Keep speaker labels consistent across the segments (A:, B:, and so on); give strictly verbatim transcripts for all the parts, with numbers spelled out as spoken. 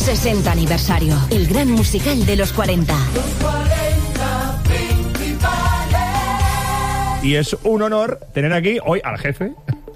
A: sesenta aniversario. El gran musical de los cuarenta.
B: Los cuarenta principales.
C: Y es un honor tener aquí hoy al jefe,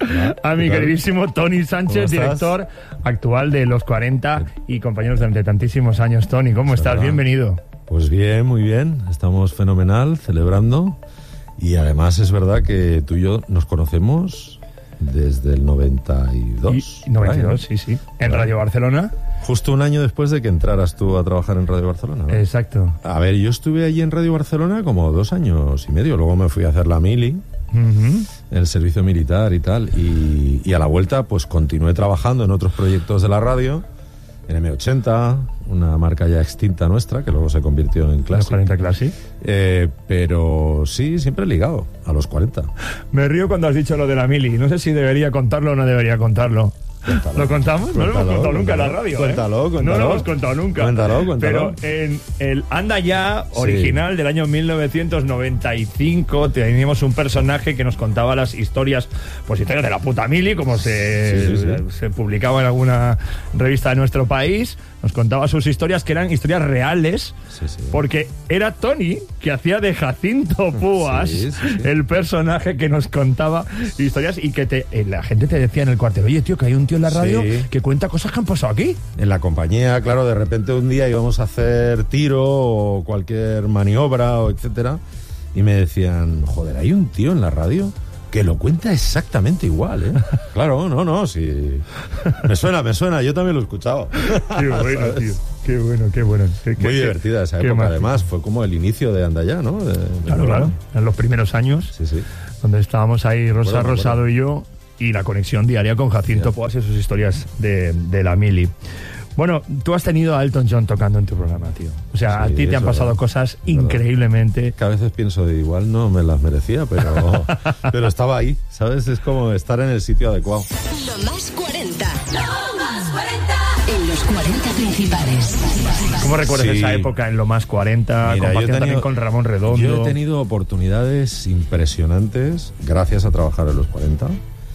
C: a mi queridísimo Toni Sánchez, director actual de Los cuarenta y compañeros durante tantísimos años. Toni, ¿cómo estás?
D: Hola.
C: Bienvenido.
D: Pues bien, muy bien. Estamos fenomenal, celebrando. Y además es verdad que tú y yo nos conocemos desde el noventa y dos.
C: Y, noventa y dos, sí, sí. En
D: Vale.
C: Radio Barcelona.
D: Justo un año después de que entraras tú a trabajar en Radio Barcelona, ¿no?
C: Exacto.
D: A ver, yo estuve allí en Radio Barcelona como dos años y medio. Luego me fui a hacer la mili,
C: Uh-huh.
D: el servicio militar y tal. Y, y a la vuelta, pues continué trabajando en otros proyectos de la radio. En eme ochenta, una marca ya extinta nuestra, que luego se convirtió en
C: Los
D: Classic.
C: cuarenta Classic.
D: Eh, pero sí, siempre ligado a los cuarenta.
C: Me río cuando has dicho lo de la mili. No sé si debería contarlo o no debería contarlo.
D: Cuéntalo.
C: ¿Lo contamos? No lo hemos
D: Cuéntalo,
C: contado nunca en la
D: cuéntalo.
C: radio.
D: Cuéntalo,
C: ¿eh?
D: cuéntalo.
C: No lo hemos contado nunca.
D: Cuéntalo, cuéntalo.
C: Pero en el Anda Ya original del año mil novecientos noventa y cinco teníamos un personaje que nos contaba las historias, pues historias de la puta mili, como se,
D: Sí, sí, sí.
C: se publicaba en alguna revista de nuestro país. Nos contaba sus historias, que eran historias reales,
D: Sí, sí.
C: porque era Toni que hacía de Jacinto Púas,
D: Sí, sí, sí.
C: el personaje que nos contaba historias y que te, eh, la gente te decía en el cuartel, oye, tío, que hay un tío en la radio
D: Sí.
C: que cuenta cosas que han pasado aquí.
D: En la compañía, claro, de repente un día íbamos a hacer tiro o cualquier maniobra o etcétera, y me decían, joder, hay un tío en la radio que lo cuenta exactamente igual, ¿eh? Claro, no, no, sí. Me suena, me suena, yo también lo he escuchado.
C: Qué bueno,
D: ¿Sabes?
C: tío. Qué bueno, qué bueno. Qué,
D: Muy
C: qué-
D: divertida esa
C: qué
D: época,
C: mágico.
D: además, fue como el inicio de Anda Ya, ¿no? De- de
C: Claro,
D: programa.
C: claro. En los primeros años,
D: Sí, sí.
C: donde estábamos ahí Rosa
D: Bueno,
C: Rosado
D: bueno.
C: y yo, y la conexión diaria con Jacinto
D: Ya.
C: Púas y sus historias de, de la mili. Bueno, tú has tenido a Elton John tocando en tu programa, tío. O sea,
D: Sí,
C: a ti te
D: es
C: han pasado
D: verdad.
C: cosas
D: Es verdad.
C: increíblemente.
D: Que a veces pienso, de igual no me las merecía, pero, pero estaba ahí, ¿sabes? Es como estar en el sitio adecuado.
A: Lo más cuarenta.
B: Lo más cuarenta.
A: En los cuarenta principales.
C: ¿Cómo recuerdas
D: Sí.
C: esa época en Lo Más cuarenta?
D: Mira, yo he
C: Compartiendo también
D: tenido-
C: con Ramón Redondo.
D: Yo he tenido oportunidades impresionantes gracias a trabajar en los cuarenta.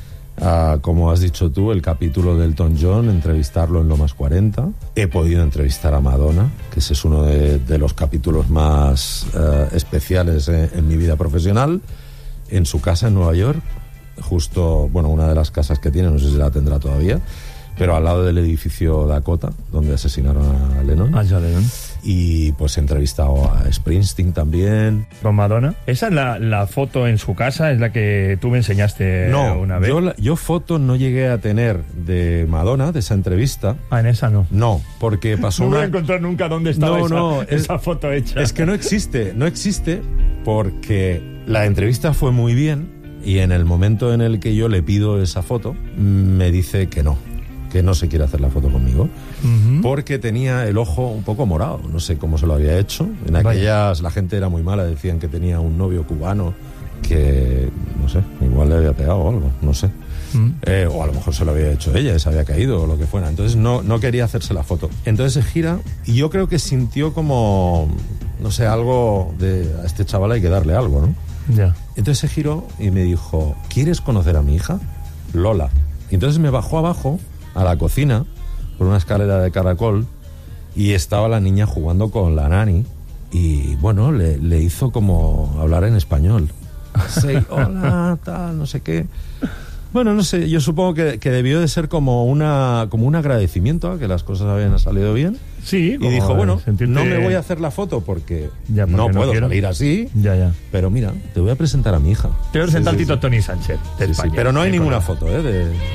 D: Ah, como has dicho tú, el capítulo de Elton John, entrevistarlo en Lo Más cuarenta. He podido entrevistar a Madonna, que ese es uno de, de los capítulos más eh, especiales en, en mi vida profesional, en su casa en Nueva York, justo, bueno, una de las casas que tiene, no sé si la tendrá todavía, pero al lado del edificio Dakota, donde asesinaron a Lennon.
C: Ah, John Lennon.
D: Y pues he entrevistado a Springsteen también.
C: Con Madonna. Esa es la, la foto en su casa, es la que tú me enseñaste
D: No,
C: una vez.
D: yo, la- yo foto no llegué a tener de Madonna, de esa entrevista.
C: Ah, en esa no.
D: No, porque pasó
C: No voy a
D: una...
C: encontrar nunca dónde estaba
D: No,
C: esa,
D: no, es-
C: esa foto hecha.
D: Es que no existe, no existe porque la entrevista fue muy bien y en el momento en el que yo le pido esa foto, me dice que no, que no se quiere hacer la foto conmigo.
C: Ujú.
D: Porque tenía el ojo un poco morado, no sé cómo se lo había hecho. En
C: Vaya.
D: aquellas la gente era muy mala, decían que tenía un novio cubano que, no sé, igual le había pegado o algo, no sé.
C: Mm.
D: Eh, o a lo mejor se lo había hecho ella, se había caído o lo que fuera. Entonces no, no quería hacerse la foto. Entonces se gira y yo creo que sintió como, no sé, algo de a este chaval hay que darle algo, ¿no?
C: Ya.
D: Entonces se giró y me dijo, ¿quieres conocer a mi hija? Lola. Y entonces me bajó abajo a la cocina por una escalera de caracol y estaba la niña jugando con la nani y bueno, le, le hizo como hablar en español. Sí, hola, tal, no sé qué. Bueno, no sé, yo supongo que, que debió de ser como una como un agradecimiento a que las cosas habían salido bien.
C: Sí,
D: Y
C: como
D: dijo, bueno,
C: sentirte-
D: no me voy a hacer la foto porque,
C: Ya, porque
D: no
C: no
D: puedo
C: quiero.
D: salir así,
C: Ya, ya.
D: pero mira, te voy a presentar a mi hija.
C: Te voy a
D: Sí,
C: presentar
D: sí,
C: Tito
D: sí.
C: Toni Sánchez, de
D: Sí, sí,
C: España.
D: pero no hay
C: Sí,
D: ninguna
C: con-
D: foto, ¿eh? De... no hay.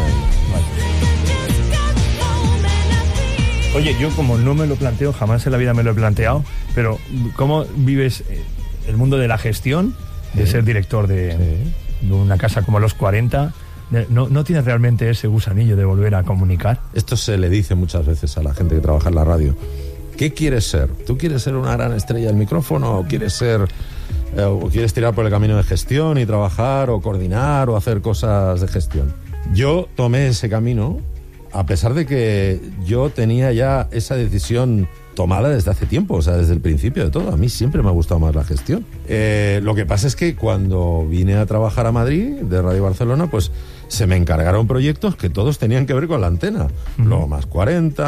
C: Oye, yo como no me lo planteo, jamás en la vida me lo he planteado, pero ¿cómo vives eh, el mundo de la gestión, de
D: Sí.
C: ser director de,
D: Sí.
C: de una casa como Los cuarenta? De- ¿No, ¿No tienes realmente ese gusanillo de volver a comunicar?
D: Esto se le dice muchas veces a la gente que trabaja en la radio. ¿Qué quieres ser? ¿Tú quieres ser una gran estrella del micrófono o quieres ser eh, o quieres tirar por el camino de gestión y trabajar o coordinar o hacer cosas de gestión? Yo tomé ese camino a pesar de que yo tenía ya esa decisión tomada desde hace tiempo, o sea, desde el principio de todo. A mí siempre me ha gustado más la gestión. Eh, lo que pasa es que cuando vine a trabajar a Madrid, de Radio Barcelona, pues se me encargaron proyectos que todos tenían que ver con la antena.
C: Uh-huh.
D: Lo Más cuarenta,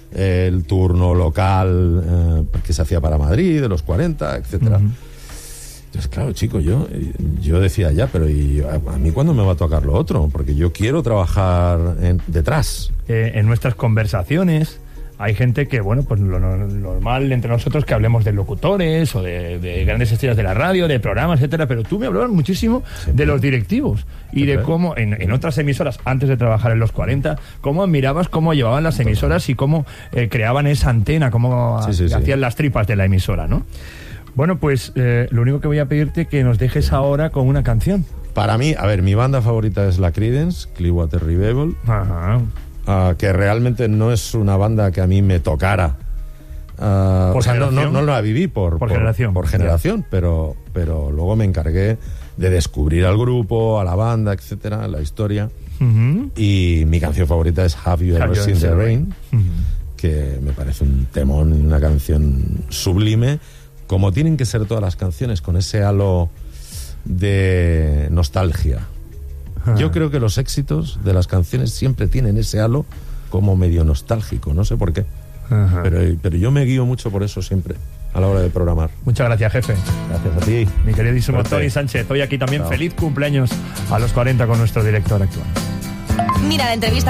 D: eh, el turno local eh, que se hacía para Madrid, de los cuarenta, etcétera. Uh-huh. Entonces, claro, chico, yo, yo decía ya, pero ¿y a, a mí cuándo me va a tocar lo otro? Porque yo quiero trabajar en, detrás.
C: Eh, en nuestras conversaciones hay gente que, bueno, pues lo, lo normal entre nosotros que hablemos de locutores o de, de grandes estrellas de la radio, de programas, etcétera, pero tú me hablabas muchísimo Siempre. de los directivos y Siempre. de cómo en, en otras emisoras, antes de trabajar en los cuarenta, cómo admirabas cómo llevaban las emisoras y cómo eh, creaban esa antena, cómo sí, sí, hacían sí. las tripas de la emisora, ¿no? Bueno, pues eh, lo único que voy a pedirte es que nos dejes ahora con una canción.
D: Para mí, a ver, mi banda favorita es la Creedence, Clearwater Revival.
C: Ajá.
D: Uh, que realmente no es una banda que a mí me tocara. Uh,
C: ¿Por
D: o sea, no,
C: generación?
D: no, no la viví por,
C: por,
D: por
C: generación,
D: por generación pero, pero luego me encargué de descubrir al grupo, a la banda, etcétera, la historia. Uh-huh. Y mi canción favorita es Have You Ever Have Seen the Rain, rain? Uh-huh. que me parece un temón, una canción sublime, como tienen que ser todas las canciones, con ese halo de nostalgia. Yo creo que los éxitos de las canciones siempre tienen ese halo como medio nostálgico, no sé por qué. Ajá. Pero, pero yo me guío mucho por eso siempre, a la hora de programar.
C: Muchas gracias, jefe.
D: Gracias a ti.
C: Mi queridísimo Tony Sánchez, hoy aquí también. Chao. Feliz cumpleaños a los cuarenta con nuestro director actual.
A: Mira la entrevista